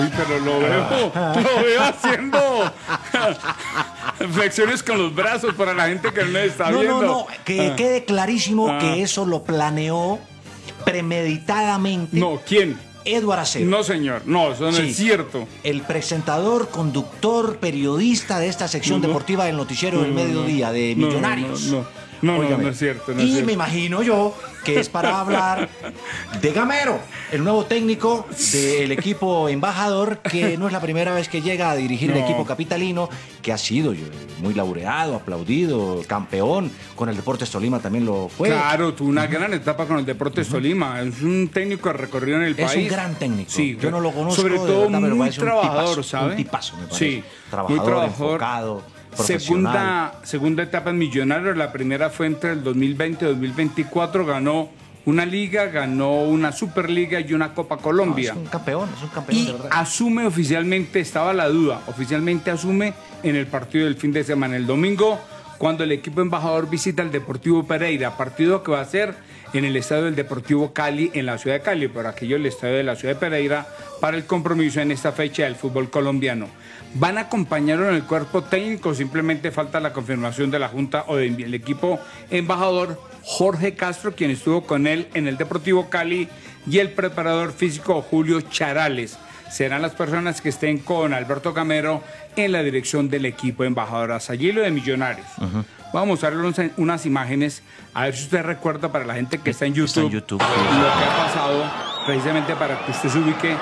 Pero lo veo haciendo flexiones con los brazos para la gente que no está viendo. No, que quede clarísimo que eso lo planeó premeditadamente. No, ¿quién? Eduardo Acero. No, señor, no, eso no Sí. es cierto. El presentador, conductor, periodista de esta sección deportiva del noticiero del mediodía de Millonarios. No es cierto. No es y cierto. me imagino yo que es para hablar de Gamero, el nuevo técnico del equipo embajador, que no es la primera vez que llega a dirigir el equipo capitalino, que ha sido muy laureado, aplaudido, campeón. Con el Deportes Tolima también lo fue. Claro, tuvo una gran etapa con el Deportes Tolima. Es un técnico recorrido en el país. Es un gran técnico. Sí, yo no lo conozco. sobre de todo verdad, pero muy parece un trabajador, tipazo, ¿sabe? Un tipazo, me parece. Sí, Trabajador, muy trabajador. enfocado, profesional. Segunda etapa en Millonarios. La primera fue entre el 2020 y 2024. Ganó una liga, ganó una Superliga y una Copa Colombia. Es un campeón Y de verdad. asume oficialmente, estaba la duda, oficialmente asume en el partido del fin de semana, el domingo, cuando el equipo embajador visita el Deportivo Pereira, partido que va a ser en el estadio del Deportivo Cali, en la ciudad de Cali, por aquello el estadio de la ciudad de Pereira, para el compromiso en esta fecha del fútbol colombiano. ¿Van a acompañarlo en el cuerpo técnico? Simplemente falta la confirmación de la Junta o del equipo embajador. Jorge Castro, quien estuvo con él en el Deportivo Cali, y el preparador físico Julio Charales. Serán las personas que estén con Alberto Gamero en la dirección del equipo embajador Azayilo de Millonarios. Vamos a mostrarle unas imágenes, a ver si usted recuerda para la gente que está en YouTube, lo que ha pasado, precisamente para que usted se ubique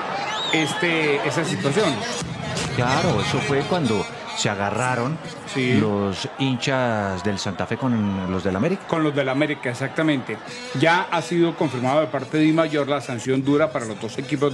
esa situación. Claro, eso fue cuando se agarraron los hinchas del Santa Fe con los del América. Con los del América, exactamente. Ya ha sido confirmado de parte de DIMAYOR la sanción dura para los dos equipos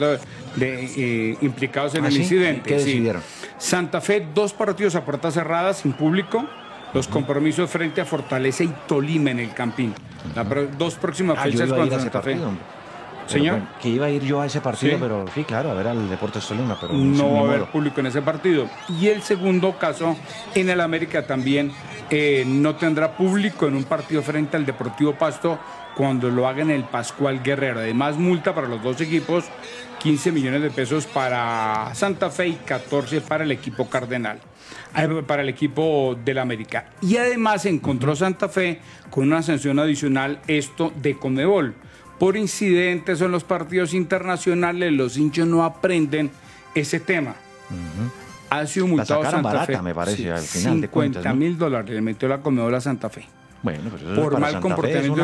implicados en el incidente. ¿Qué decidieron? Santa Fe, 2 partidos a puertas cerradas, sin público. Los compromisos frente a Fortaleza y Tolima en el Campín. Las 2 próximas fechas con Santa Fe. Señor, bueno, que iba a ir yo a ese partido, pero sí, claro, a ver al Deportes Tolima, pero no va a haber público en ese partido. Y el segundo caso, en el América también no tendrá público en un partido frente al Deportivo Pasto cuando lo haga en el Pascual Guerrero. Además, multa para los dos equipos, 15 millones de pesos para Santa Fe y 14 para el equipo Cardenal, para el equipo del América. Y además encontró Santa Fe con una sanción adicional, esto de Conmebol. Por incidentes en los partidos internacionales, los hinchas no aprenden ese tema. Ha sido multado la sacaron Santa barata, Fe. me parece, al final de cuentas, ¿no? $50.000 le metió la Conmebol a Santa Fe. Bueno, pero eso por para mal Santa comportamiento.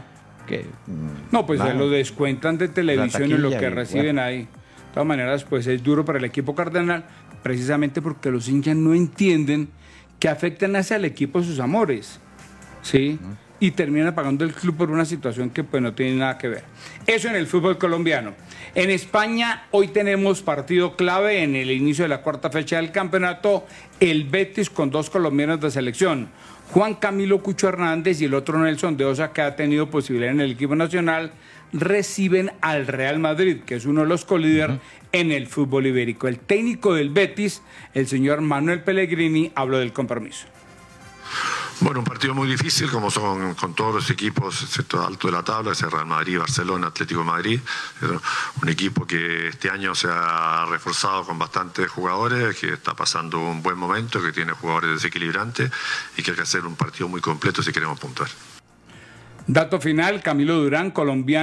No, pues se lo descuentan de televisión y lo que reciben ahí. De todas maneras, pues es duro para el equipo Cardenal, precisamente porque los hinchas no entienden que afectan hacia el equipo sus amores. ¿Sí? Y termina pagando el club por una situación que pues no tiene nada que ver. Eso en el fútbol colombiano. En España hoy tenemos partido clave en el inicio de la 4ª fecha del campeonato, el Betis con 2 colombianos de selección, Juan Camilo Cucho Hernández y el otro Nelson de Osa, que ha tenido posibilidad en el equipo nacional, reciben al Real Madrid, que es uno de los colíderes en el fútbol ibérico. El técnico del Betis, el señor Manuel Pellegrini, habló del compromiso. Bueno, un partido muy difícil, como son con todos los equipos, excepto alto de la tabla, que es Real Madrid, Barcelona, Atlético de Madrid. Un equipo que este año se ha reforzado con bastantes jugadores, que está pasando un buen momento, que tiene jugadores desequilibrantes y que hay que hacer un partido muy completo si queremos puntuar. Dato final, Camilo Durán, colombiano.